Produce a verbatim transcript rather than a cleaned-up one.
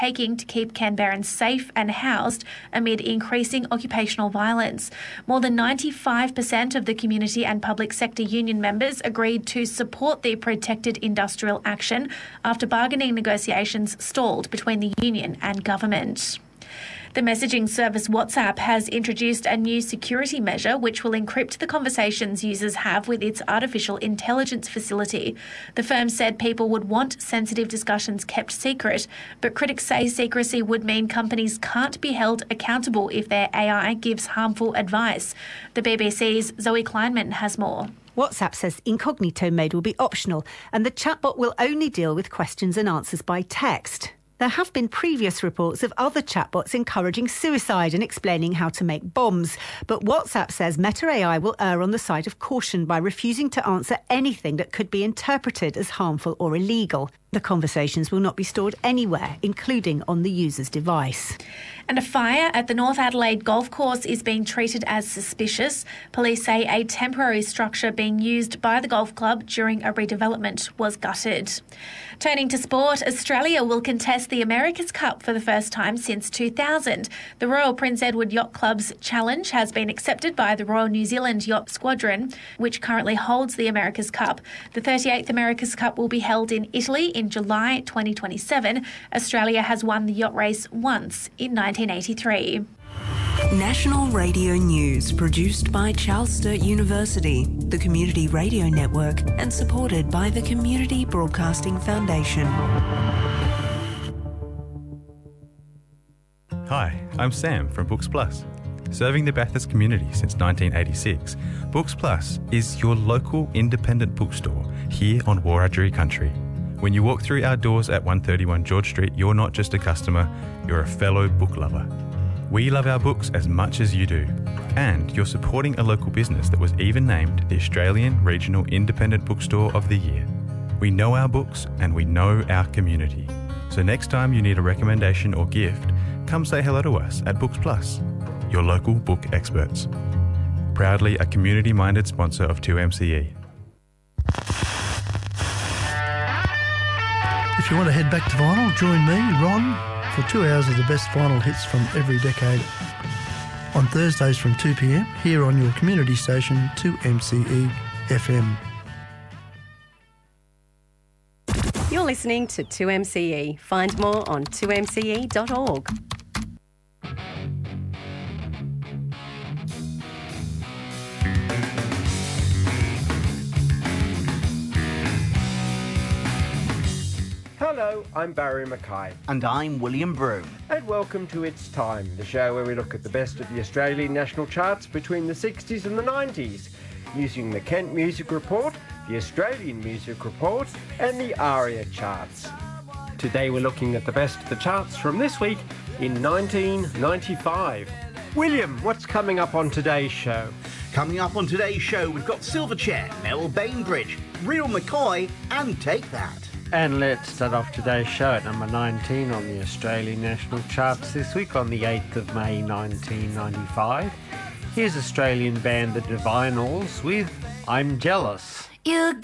taking to keep Canberrans safe and housed amid increasing occupational violence. More than ninety-five percent of the community and public sector union members agreed to support the protected industrial action after bargaining negotiations stalled between the union and government. The messaging service WhatsApp has introduced a new security measure which will encrypt the conversations users have with its artificial intelligence facility. The firm said people would want sensitive discussions kept secret, but critics say secrecy would mean companies can't be held accountable if their A I gives harmful advice. The B B C's Zoe Kleinman has more. WhatsApp says incognito mode will be optional and the chatbot will only deal with questions and answers by text. There have been previous reports of other chatbots encouraging suicide and explaining how to make bombs. But WhatsApp says Meta A I will err on the side of caution by refusing to answer anything that could be interpreted as harmful or illegal. The conversations will not be stored anywhere, including on the user's device. And a fire at the North Adelaide golf course is being treated as suspicious. Police say a temporary structure being used by the golf club during a redevelopment was gutted. Turning to sport, Australia will contest the America's Cup for the first time since two thousand. The Royal Prince Edward Yacht Club's challenge has been accepted by the Royal New Zealand Yacht Squadron, which currently holds the America's Cup. The thirty-eighth America's Cup will be held in Italy in July twenty twenty-seven. Australia has won the yacht race once in nineteen eighty-three. National Radio News, produced by Charles Sturt University, the Community Radio Network, and supported by the Community Broadcasting Foundation. Hi, I'm Sam from Books Plus. Serving the Bathurst community since nineteen eighty-six, Books Plus is your local independent bookstore here on Wiradjuri country. When you walk through our doors at one thirty-one George Street, you're not just a customer, you're a fellow book lover. We love our books as much as you do. And you're supporting a local business that was even named the Australian Regional Independent Bookstore of the Year. We know our books and we know our community. So next time you need a recommendation or gift, come say hello to us at Books Plus, your local book experts. Proudly a community-minded sponsor of two M C E. If you want to head back to vinyl, join me, Ron, for two hours of the best vinyl hits from every decade on Thursdays from two p m here on your community station two M C E F M. You're listening to two M C E. Find more on two M C E dot org. Hello, I'm Barry Mackay. And I'm William Broome. And welcome to It's Time, the show where we look at the best of the Australian national charts between the sixties and the nineties, using the Kent Music Report, the Australian Music Report, and the ARIA charts. Today we're looking at the best of the charts from this week in nineteen ninety-five. William, what's coming up on today's show? Coming up on today's show, we've got Silverchair, Mel Bainbridge, Real McCoy, and Take That. And let's start off today's show at number nineteen on the Australian national charts this week on the eighth of May nineteen ninety-five. Here's Australian band The Divinyls with I'm Jealous. You